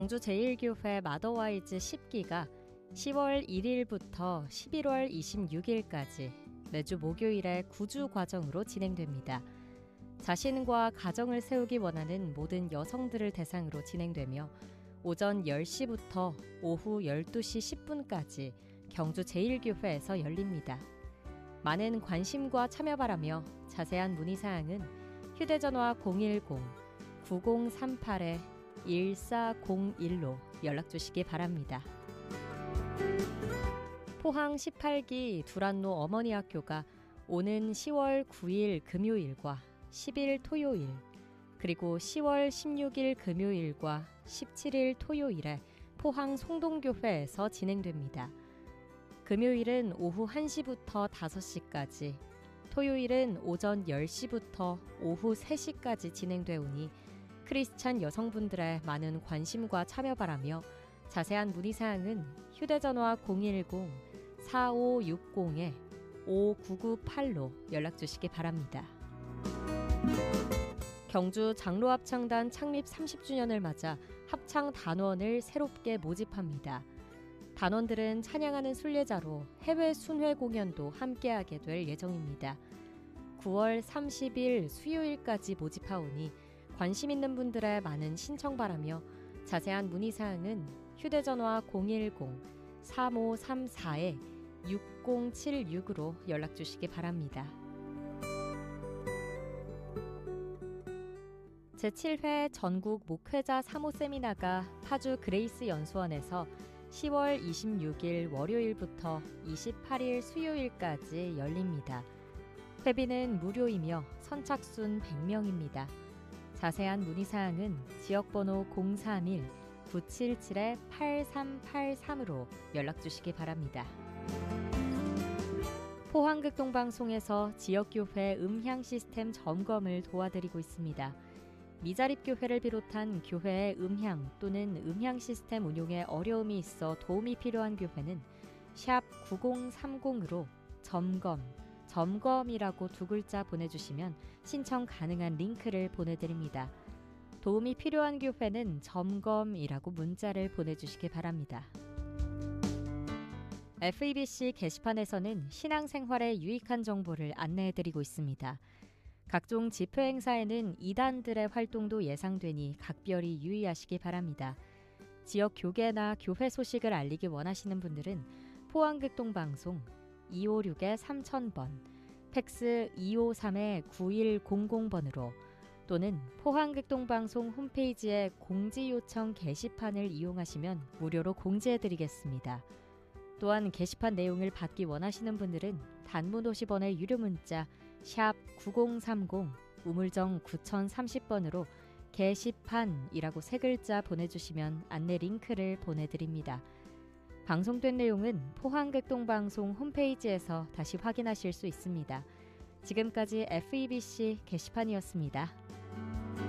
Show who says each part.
Speaker 1: 광주 제1교회 마더와이즈 10기가 10월 1일부터 11월 26일까지 매주 목요일에 구주 과정으로 진행됩니다. 자신과 가정을 세우기 원하는 모든 여성들을 대상으로 진행되며 오전 10시부터 오후 12시 10분까지 경주 제1교회에서 열립니다. 많은 관심과 참여 바라며 자세한 문의사항은 휴대전화 010-9038-1401로 연락주시기 바랍니다. 포항 18기 두란노 어머니학교가 오는 10월 9일 금요일과 10일 토요일 그리고 10월 16일 금요일과 17일 토요일에 포항 송동교회에서 진행됩니다. 금요일은 오후 1시부터 5시까지, 토요일은 오전 10시부터 오후 3시까지 진행되오니 크리스찬 여성분들의 많은 관심과 참여 바라며 자세한 문의사항은 휴대전화 010-4560-5998로 연락주시기 바랍니다. 경주 장로합창단 창립 30주년을 맞아 합창 단원을 새롭게 모집합니다. 단원들은 찬양하는 순례자로 해외 순회 공연도 함께하게 될 예정입니다. 9월 30일 수요일까지 모집하오니 관심 있는 분들의 많은 신청 바라며 자세한 문의사항은 휴대전화 010-3534-6076으로 연락주시기 바랍니다. 제7회 전국 목회자 사모 세미나가 파주 그레이스 연수원에서 10월 26일 월요일부터 28일 수요일까지 열립니다. 회비는 무료이며 선착순 100명입니다. 자세한 문의사항은 지역번호 031-977-8383으로 연락주시기 바랍니다. 포항극동방송에서 지역교회 음향 시스템 점검을 도와드리고 있습니다. 미자립교회를 비롯한 교회의 음향 또는 음향 시스템 운용에 어려움이 있어 도움이 필요한 교회는 샵 9030으로 점검이라고 두 글자 보내주시면 신청 가능한 링크를 보내드립니다. 도움이 필요한 교회는 점검이라고 문자를 보내주시기 바랍니다. FEBC 게시판에서는 신앙생활에 유익한 정보를 안내해드리고 있습니다. 각종 집회 행사에는 이단들의 활동도 예상되니 각별히 유의하시기 바랍니다. 지역 교계나 교회 소식을 알리기 원하시는 분들은 포항극동방송 256-3000번, 팩스 253-9100번으로 또는 포항극동방송 홈페이지의 공지요청 게시판을 이용하시면 무료로 공지해드리겠습니다. 또한 게시판 내용을 받기 원하시는 분들은 단문 50원의 유료 문자 샵 9030 우물정 9030번으로 게시판이라고 세 글자 보내주시면 안내 링크를 보내드립니다. 방송된 내용은 포항극동방송 홈페이지에서 다시 확인하실 수 있습니다. 지금까지 FEBC 게시판이었습니다.